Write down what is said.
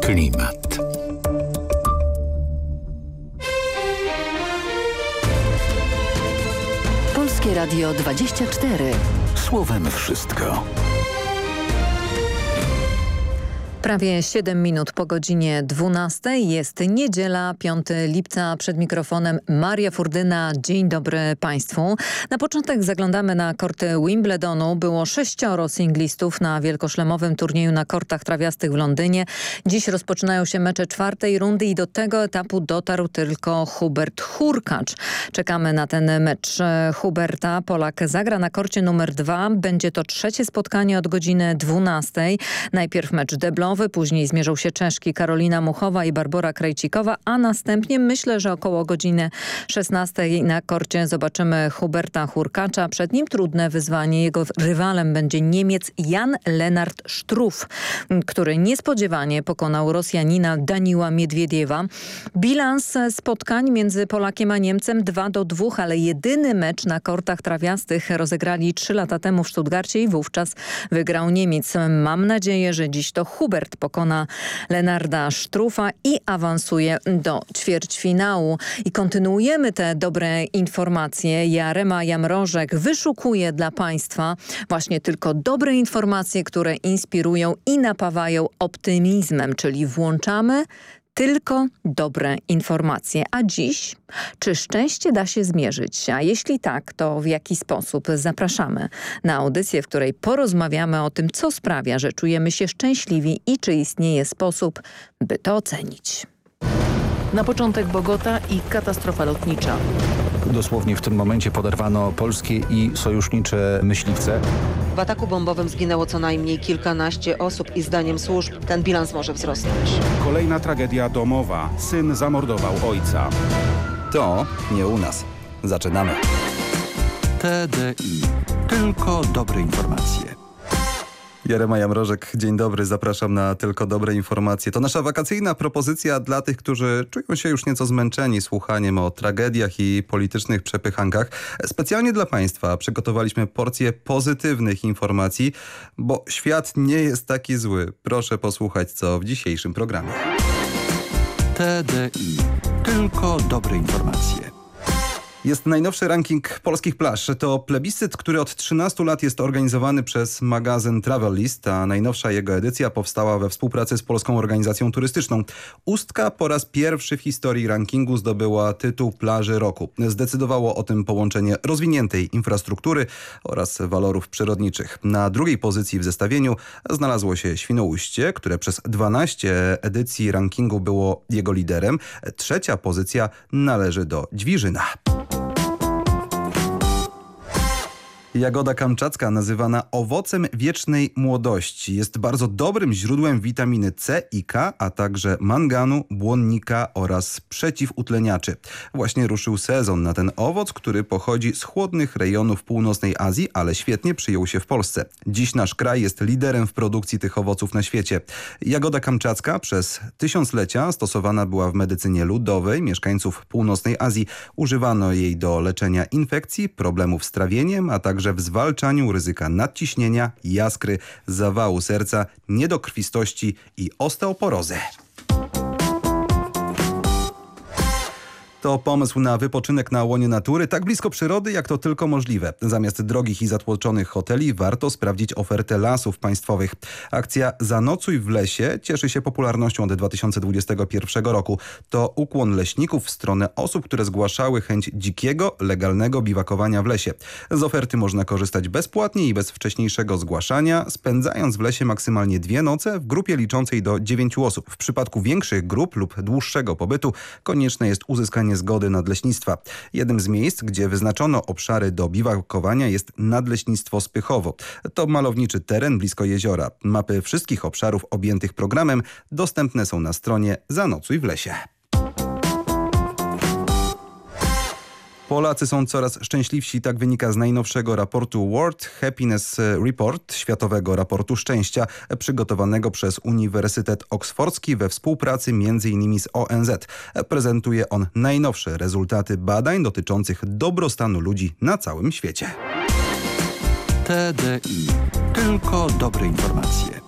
Klimat. Polskie Radio 24. Słowem wszystko. Prawie 7 minut po godzinie 12. Jest niedziela, 5 lipca. Przed mikrofonem Maria Furdyna. Dzień dobry Państwu. Na początek zaglądamy na korty Wimbledonu. Było 6 singlistów na wielkoszlemowym turnieju na kortach trawiastych w Londynie. Dziś rozpoczynają się mecze czwartej rundy i do tego etapu dotarł tylko Hubert Hurkacz. Czekamy na ten mecz Huberta. Polak zagra na korcie numer 2. Będzie to trzecie spotkanie od godziny 12. Najpierw mecz deblowy. Później zmierzą się Czeszki Karolina Muchowa i Barbora Krejcikowa, a następnie myślę, że około godziny 16 na korcie zobaczymy Huberta Hurkacza. Przed nim trudne wyzwanie. Jego rywalem będzie Niemiec Jan-Lennard Struff, który niespodziewanie pokonał Rosjanina Daniła Miedwiediewa. Bilans spotkań między Polakiem a Niemcem 2-2, ale jedyny mecz na kortach trawiastych rozegrali 3 lata temu w Stuttgarcie i wówczas wygrał Niemiec. Mam nadzieję, że dziś to Hubert pokona Lennarda Struffa i awansuje do ćwierćfinału. I kontynuujemy te dobre informacje. Jarema Jamrożek wyszukuje dla Państwa właśnie tylko dobre informacje, które inspirują i napawają optymizmem, czyli włączamy tylko dobre informacje. A dziś, czy szczęście da się zmierzyć? A jeśli tak, to w jaki sposób? Zapraszamy na audycję, w której porozmawiamy o tym, co sprawia, że czujemy się szczęśliwi i czy istnieje sposób, by to ocenić. Na początek Bogota i katastrofa lotnicza. Dosłownie w tym momencie poderwano polskie i sojusznicze myśliwce. W ataku bombowym zginęło co najmniej kilkanaście osób i zdaniem służb ten bilans może wzrosnąć. Kolejna tragedia domowa. Syn zamordował ojca. To nie u nas. Zaczynamy. TDI. Tylko dobre informacje. Jarema Jamrożek, dzień dobry, zapraszam na Tylko Dobre Informacje. To nasza wakacyjna propozycja dla tych, którzy czują się już nieco zmęczeni słuchaniem o tragediach i politycznych przepychankach. Specjalnie dla Państwa przygotowaliśmy porcję pozytywnych informacji, bo świat nie jest taki zły. Proszę posłuchać, co w dzisiejszym programie. TDI. Tylko dobre informacje. Jest najnowszy ranking polskich plaż. To plebiscyt, który od 13 lat jest organizowany przez magazyn Travel List, a najnowsza jego edycja powstała we współpracy z Polską Organizacją Turystyczną. Ustka po raz pierwszy w historii rankingu zdobyła tytuł Plaży Roku. Zdecydowało o tym połączenie rozwiniętej infrastruktury oraz walorów przyrodniczych. Na drugiej pozycji w zestawieniu znalazło się Świnoujście, które przez 12 edycji rankingu było jego liderem. Trzecia pozycja należy do Ćwiżyna. Jagoda kamczacka, nazywana owocem wiecznej młodości, jest bardzo dobrym źródłem witaminy C i K, a także manganu, błonnika oraz przeciwutleniaczy. Właśnie ruszył sezon na ten owoc, który pochodzi z chłodnych rejonów północnej Azji, ale świetnie przyjął się w Polsce. Dziś nasz kraj jest liderem w produkcji tych owoców na świecie. Jagoda kamczacka przez tysiąclecia stosowana była w medycynie ludowej mieszkańców północnej Azji. Używano jej do leczenia infekcji, problemów z trawieniem, a także w zwalczaniu ryzyka nadciśnienia, jaskry, zawału serca, niedokrwistości i osteoporozy. To pomysł na wypoczynek na łonie natury, tak blisko przyrody, jak to tylko możliwe. Zamiast drogich i zatłoczonych hoteli warto sprawdzić ofertę lasów państwowych. Akcja Zanocuj w lesie cieszy się popularnością od 2021 roku. To ukłon leśników w stronę osób, które zgłaszały chęć dzikiego, legalnego biwakowania w lesie. Z oferty można korzystać bezpłatnie i bez wcześniejszego zgłaszania, spędzając w lesie maksymalnie 2 noce w grupie liczącej do 9 osób. W przypadku większych grup lub dłuższego pobytu konieczne jest uzyskanie zgody Nadleśnictwa. Jednym z miejsc, gdzie wyznaczono obszary do biwakowania, jest Nadleśnictwo Spychowo. To malowniczy teren blisko jeziora. Mapy wszystkich obszarów objętych programem dostępne są na stronie Zanocuj w lesie. Polacy są coraz szczęśliwsi, tak wynika z najnowszego raportu World Happiness Report, światowego raportu szczęścia, przygotowanego przez Uniwersytet Oksfordzki we współpracy m.in. z ONZ. Prezentuje on najnowsze rezultaty badań dotyczących dobrostanu ludzi na całym świecie. TDI. Tylko dobre informacje.